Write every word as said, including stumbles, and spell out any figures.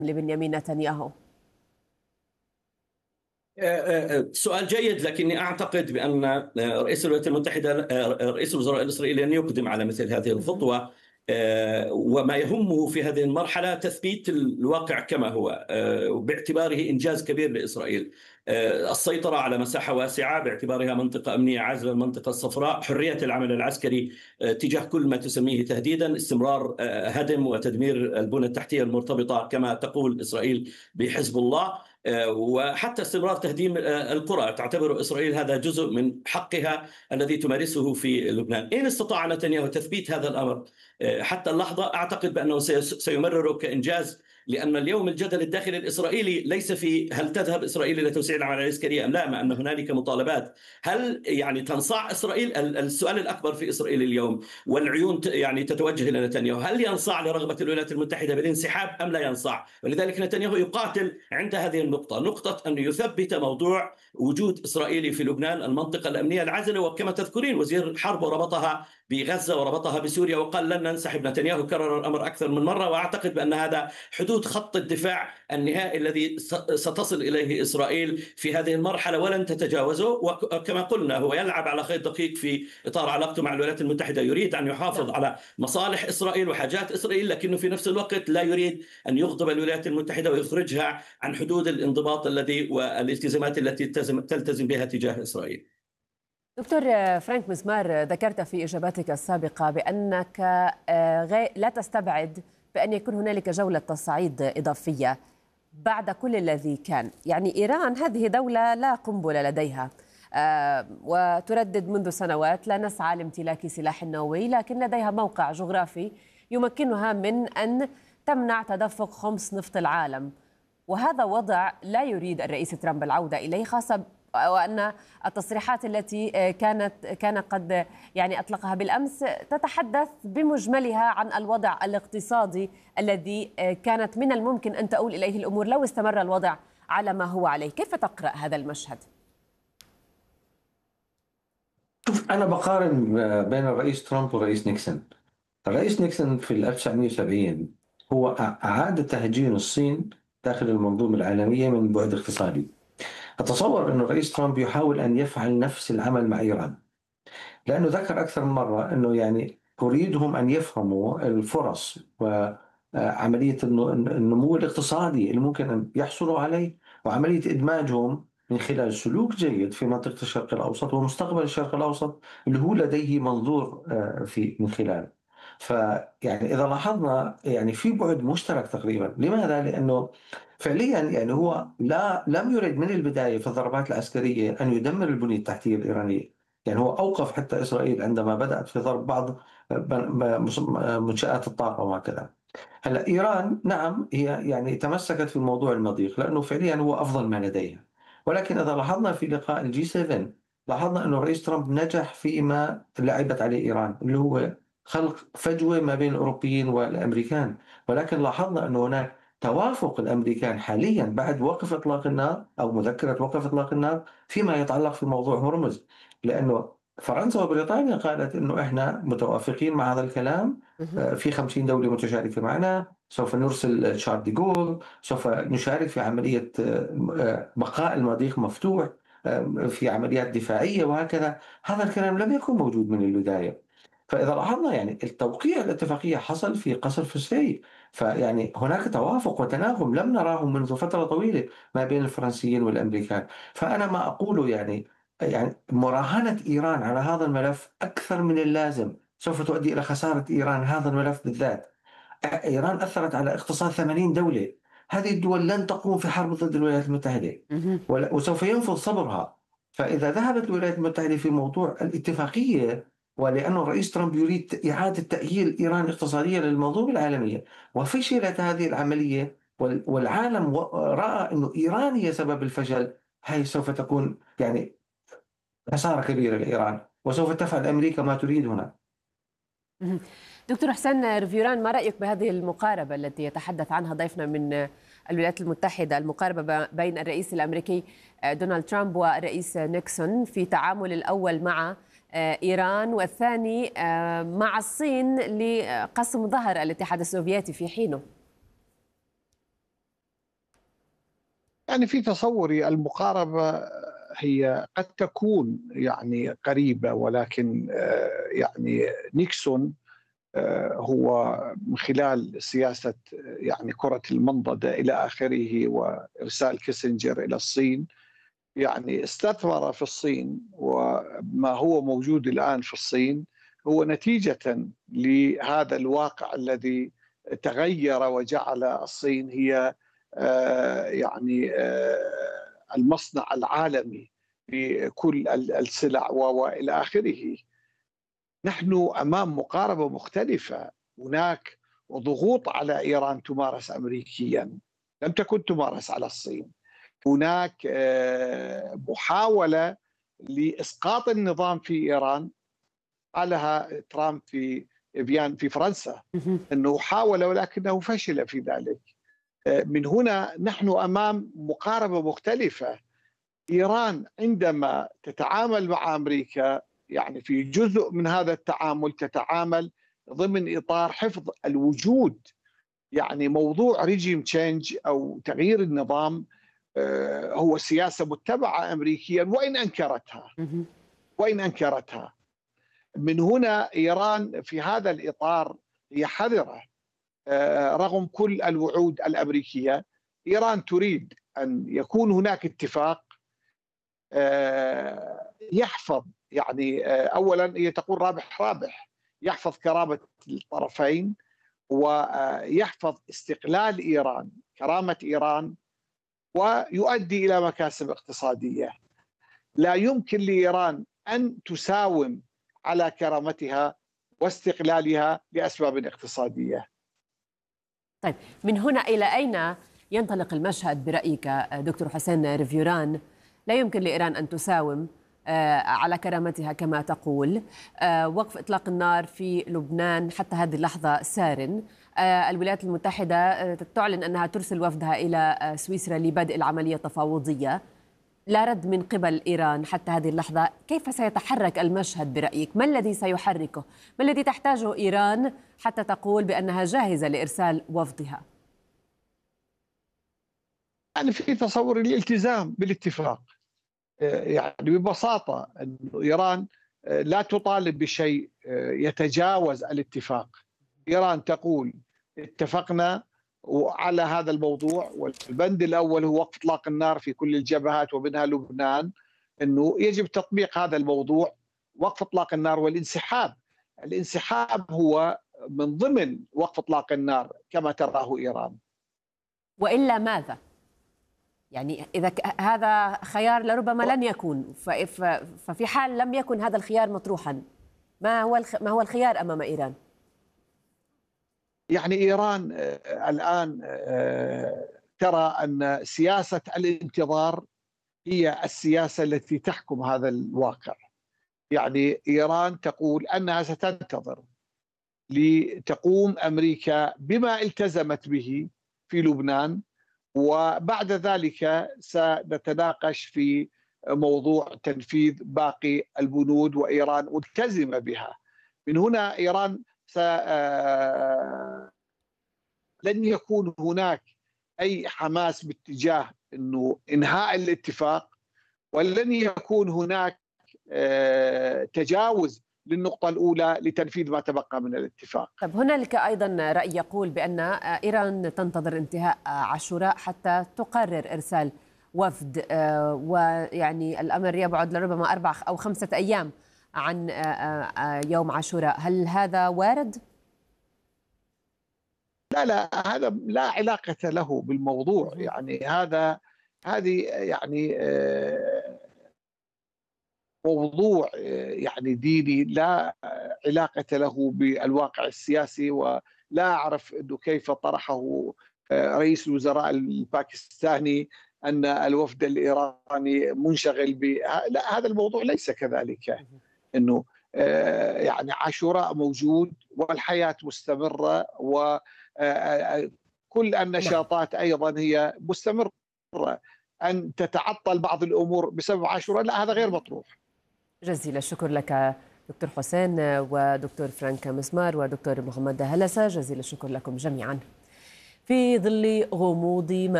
لبنيامين نتنياهو؟ سؤال جيد، لكني أعتقد بأن رئيس الولايات المتحدة رئيس الوزراء الإسرائيلي لن يقدم على مثل هذه الخطوة، وما يهمه في هذه المرحلة تثبيت الواقع كما هو، باعتباره إنجاز كبير لإسرائيل. السيطرة على مساحة واسعة باعتبارها منطقة أمنية عازلة، المنطقة الصفراء، حرية العمل العسكري تجاه كل ما تسميه تهديدا، استمرار هدم وتدمير البنى التحتية المرتبطة كما تقول إسرائيل بحزب الله، وحتى استمرار تهديم القرى. تعتبر إسرائيل هذا جزء من حقها الذي تمارسه في لبنان. إن استطاع نتنياهو تثبيت هذا الأمر حتى اللحظة، أعتقد بأنه سيمرره كإنجاز، لأن اليوم الجدل الداخلي الإسرائيلي ليس في هل تذهب إسرائيل إلى توسيع العملية العسكرية أم لا، مع أن هنالك مطالبات. هل يعني تنصاع إسرائيل؟ السؤال الأكبر في إسرائيل اليوم والعيون يعني تتوجه إلى نتنياهو، هل ينصاع لرغبة الولايات المتحدة بالانسحاب أم لا ينصاع؟ ولذلك نتنياهو يقاتل عند هذه النقطة، نقطة أن يثبت موضوع وجود إسرائيلي في لبنان، المنطقة الأمنية العازلة. وكما تذكرين وزير الحرب ربطها بغزة وربطها بسوريا وقال لن ننسحب. نتنياهو كرر الأمر أكثر من مرة، وأعتقد بأن هذا حدود خط الدفاع النهائي الذي ستصل إليه إسرائيل في هذه المرحلة ولن تتجاوزه. وكما قلنا هو يلعب على خيط دقيق في إطار علاقته مع الولايات المتحدة، يريد أن يحافظ لا. على مصالح إسرائيل وحاجات إسرائيل، لكنه في نفس الوقت لا يريد أن يغضب الولايات المتحدة ويخرجها عن حدود الانضباط الذي والالتزامات التي تلتزم بها تجاه إسرائيل. دكتور فرانك مسمار، ذكرت في إجاباتك السابقة بأنك لا تستبعد بأن يكون هنالك جولة تصعيد إضافية بعد كل الذي كان. يعني إيران هذه دولة لا قنبلة لديها، وتردد منذ سنوات لا نسعى لامتلاك سلاح نووي، لكن لديها موقع جغرافي يمكنها من أن تمنع تدفق خمس نفط العالم، وهذا وضع لا يريد الرئيس ترامب العودة إليه، خاصة وأن التصريحات التي كانت كان قد يعني أطلقها بالأمس تتحدث بمجملها عن الوضع الاقتصادي الذي كانت من الممكن أن تؤول إليه الأمور لو استمر الوضع على ما هو عليه. كيف تقرأ هذا المشهد؟ شوف، أنا بقارن بين الرئيس ترامب والرئيس نيكسون. الرئيس نيكسون في ألف وتسعمئة وسبعين هو أعاد تهجين الصين داخل المنظومة العالمية من بعد اقتصادي. أتصور أن الرئيس ترامب يحاول أن يفعل نفس العمل مع إيران، لأنه ذكر أكثر من مرة أنه يعني أريدهم أن يفهموا الفرص وعملية النمو الاقتصادي اللي ممكن أن يحصلوا عليه، وعملية إدماجهم من خلال سلوك جيد في منطقة الشرق الأوسط ومستقبل الشرق الأوسط اللي هو لديه منظور في من خلاله. فيعني إذا لاحظنا يعني في بعد مشترك تقريبا. لماذا؟ لأنه فعليا يعني هو لا لم يرد من البداية في الضربات العسكرية أن يدمر البنية التحتية الإيرانية. يعني هو أوقف حتى إسرائيل عندما بدأت في ضرب بعض منشآت الطاقة وهكذا. هلا إيران نعم هي يعني تمسكت في الموضوع المضيق لأنه فعليا هو أفضل ما لديها، ولكن إذا لاحظنا في لقاء الجي سبعة لاحظنا أنه الرئيس ترامب نجح فيما لعبت عليه إيران، اللي هو خلق فجوة ما بين الأوروبيين والأمريكان. ولكن لاحظنا أنه هناك توافق الأمريكان حاليا بعد وقف إطلاق النار أو مذكرة وقف إطلاق النار فيما يتعلق في موضوع هرمز، لأنه فرنسا وبريطانيا قالت أنه إحنا متوافقين مع هذا الكلام، في خمسين دولة متشاركة معنا، سوف نرسل شارل دي جول، سوف نشارك في عملية بقاء المضيق مفتوح في عمليات دفاعية وهكذا. هذا الكلام لم يكن موجود من البداية. فإذا لاحظنا يعني التوقيع الاتفاقية حصل في قصر فسفي، فيعني هناك توافق وتناغم لم نراه منذ فترة طويلة ما بين الفرنسيين والأمريكان. فأنا ما أقوله يعني يعني مراهنة إيران على هذا الملف أكثر من اللازم سوف تؤدي إلى خسارة إيران هذا الملف بالذات. إيران أثرت على اقتصاد ثمانين دولة، هذه الدول لن تقوم في حرب ضد الولايات المتحدة وسوف ينفذ صبرها. فإذا ذهبت الولايات المتحدة في موضوع الاتفاقية، ولأنه الرئيس ترامب يريد إعادة تأهيل إيران اقتصاديا للمنظومة العالمية وفشلت هذه العملية والعالم رأى أنه إيران هي سبب الفشل، هي سوف تكون يعني خسارة كبيرة لإيران وسوف تفعل أمريكا ما تريد هنا. دكتور حسين رفيوران، ما رأيك بهذه المقاربة التي يتحدث عنها ضيفنا من الولايات المتحدة، المقاربة بين الرئيس الأمريكي دونالد ترامب والرئيس نيكسون في تعامل الأول مع إيران والثاني مع الصين لقسم ظهر الاتحاد السوفيتي في حينه؟ يعني في تصوري المقاربة هي قد تكون يعني قريبة، ولكن يعني نيكسون هو من خلال سياسة يعني كرة المنضدة إلى آخره وإرسال كيسنجر إلى الصين يعني استثمر في الصين، وما هو موجود الآن في الصين هو نتيجة لهذا الواقع الذي تغير وجعل الصين هي يعني المصنع العالمي في كل السلع وإلى آخره. نحن أمام مقاربة مختلفة، هناك ضغوط على إيران تمارس أمريكيا لم تكن تمارس على الصين، هناك محاولة لإسقاط النظام في إيران قالها ترامب في فيان في فرنسا أنه حاول ولكنه فشل في ذلك. من هنا نحن أمام مقاربة مختلفة. إيران عندما تتعامل مع أمريكا يعني في جزء من هذا التعامل تتعامل ضمن إطار حفظ الوجود، يعني موضوع ريجيم تشينج أو تغيير النظام هو سياسة متبعة أمريكيا وإن أنكرتها وإن أنكرتها. من هنا إيران في هذا الإطار هي حذرة رغم كل الوعود الأمريكية. إيران تريد أن يكون هناك اتفاق يحفظ يعني أولا هي تقول رابح رابح، يحفظ كرامة الطرفين ويحفظ استقلال إيران كرامة إيران ويؤدي إلى مكاسب اقتصادية. لا يمكن لإيران أن تساوم على كرامتها واستقلالها لأسباب اقتصادية. طيب، من هنا إلى أين ينطلق المشهد برأيك دكتور حسين ريفيوران؟ لا يمكن لإيران أن تساوم على كرامتها كما تقول. وقف إطلاق النار في لبنان حتى هذه اللحظة سار. الولايات المتحدة تعلن أنها ترسل وفدها إلى سويسرا لبدء العملية التفاوضية. لا رد من قبل إيران حتى هذه اللحظة. كيف سيتحرك المشهد برأيك؟ ما الذي سيحركه؟ ما الذي تحتاجه إيران حتى تقول بأنها جاهزة لإرسال وفدها؟ يعني في تصور الالتزام بالاتفاق. يعني ببساطة أن إيران لا تطالب بشيء يتجاوز الاتفاق. إيران تقول اتفقنا على هذا الموضوع، والبند الأول هو وقف إطلاق النار في كل الجبهات ومنها لبنان، أنه يجب تطبيق هذا الموضوع وقف إطلاق النار والانسحاب. الانسحاب هو من ضمن وقف إطلاق النار كما تراه إيران. وإلا ماذا؟ يعني إذا هذا خيار لربما لن يكون، ففي حال لم يكن هذا الخيار مطروحا، ما هو ما هو الخيار أمام إيران؟ يعني إيران الآن ترى أن سياسة الانتظار هي السياسة التي تحكم هذا الواقع. يعني إيران تقول أنها ستنتظر لتقوم أمريكا بما التزمت به في لبنان، وبعد ذلك سنتناقش في موضوع تنفيذ باقي البنود، وإيران ملتزمة بها. من هنا إيران س... لن يكون هناك أي حماس باتجاه إنه إنهاء الاتفاق، ولن يكون هناك تجاوز للنقطة الأولى لتنفيذ ما تبقى من الاتفاق. طب هنالك أيضا رأي يقول بأن إيران تنتظر انتهاء عاشوراء حتى تقرر إرسال وفد، ويعني الأمر يبعد لربما أربع أو خمسة أيام عن يوم عاشوراء. هل هذا وارد؟ لا لا هذا لا علاقة له بالموضوع. يعني هذا هذه يعني موضوع يعني ديني لا علاقة له بالواقع السياسي، ولا أعرف أنه كيف طرحه رئيس الوزراء الباكستاني أن الوفد الإيراني منشغل ب لا، هذا الموضوع ليس كذلك. أنه يعني عاشوراء موجود والحياة مستمرة، وكل النشاطات أيضا هي مستمرة. أن تتعطل بعض الأمور بسبب عاشوراء لا، هذا غير مطروح. جزيل الشكر لك دكتور حسين ودكتور فرانك مسمار ودكتور محمد هلسة. جزيل الشكر لكم جميعا. في ظل غموض